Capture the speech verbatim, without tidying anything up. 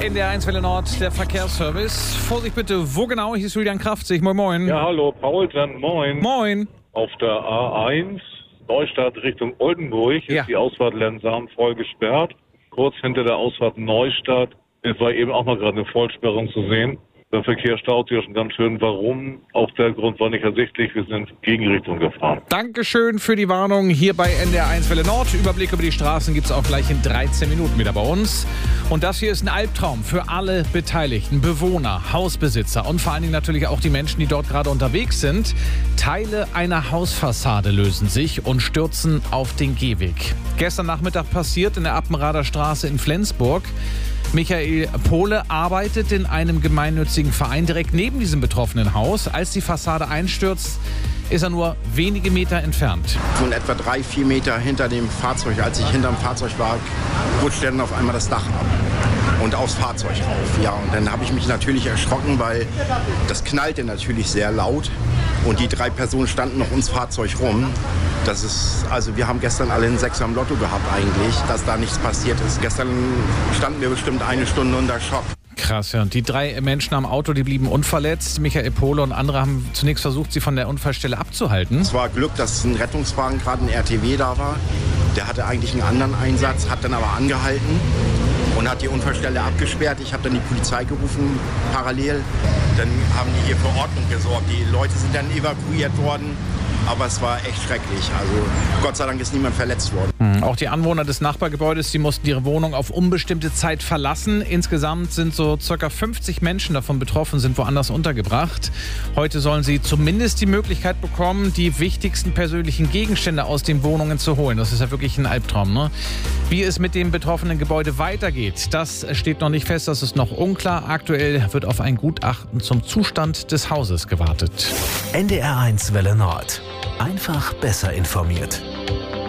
In der eins Welle Nord, der Verkehrsservice. Vorsicht bitte, wo genau? Hier ist Julian Kraftzig. Moin, moin. Ja, hallo, Paulsen, moin. Moin. Auf der A eins, Neustadt Richtung Oldenburg, Ja. ist die Ausfahrt Lenzahn voll gesperrt. Kurz hinter der Ausfahrt Neustadt es war eben auch mal gerade eine Vollsperrung zu sehen. Der Verkehr staut sich schon ganz schön. Warum? Auch der Grund war nicht ersichtlich. Wir sind Gegenrichtung gefahren. Dankeschön für die Warnung hier bei N D R eins Welle Nord. Überblick über die Straßen gibt es auch gleich in dreizehn Minuten wieder bei uns. Und das hier ist ein Albtraum für alle Beteiligten, Bewohner, Hausbesitzer und vor allen Dingen natürlich auch die Menschen, die dort gerade unterwegs sind. Teile einer Hausfassade lösen sich und stürzen auf den Gehweg. Gestern Nachmittag passiert in der Appenrader Straße in Flensburg. Michael Pohle arbeitet in einem gemeinnützigen Verein direkt neben diesem betroffenen Haus. Als die Fassade einstürzt, ist er nur wenige Meter entfernt. Und etwa drei, vier Meter hinter dem Fahrzeug, als ich hinterm Fahrzeug war, rutschte dann auf einmal das Dach ab und aufs Fahrzeug rauf. Ja, und dann habe ich mich natürlich erschrocken, weil das knallte natürlich sehr laut und die drei Personen standen noch ums Fahrzeug rum. Das ist, also wir haben gestern alle einen Sechser im Lotto gehabt eigentlich, dass da nichts passiert ist. Gestern standen wir bestimmt eine Stunde unter Schock. Krass, ja. Und die drei Menschen am Auto, die blieben unverletzt. Michael Pohle und andere haben zunächst versucht, sie von der Unfallstelle abzuhalten. Es war Glück, dass ein Rettungswagen, gerade ein R T W da war. Der hatte eigentlich einen anderen Einsatz, hat dann aber angehalten und hat die Unfallstelle abgesperrt. Ich habe dann die Polizei gerufen, parallel. Dann haben die hier für Ordnung gesorgt. Die Leute sind dann evakuiert worden. Aber es war echt schrecklich. Also Gott sei Dank ist niemand verletzt worden. Mhm. Auch die Anwohner des Nachbargebäudes, die mussten ihre Wohnung auf unbestimmte Zeit verlassen. Insgesamt sind so ca. fünfzig Menschen davon betroffen, sind woanders untergebracht. Heute sollen sie zumindest die Möglichkeit bekommen, die wichtigsten persönlichen Gegenstände aus den Wohnungen zu holen. Das ist ja wirklich ein Albtraum, ne? Wie es mit dem betroffenen Gebäude weitergeht, das steht noch nicht fest. Das ist noch unklar. Aktuell wird auf ein Gutachten zum Zustand des Hauses gewartet. N D R eins Welle Nord. Einfach besser informiert.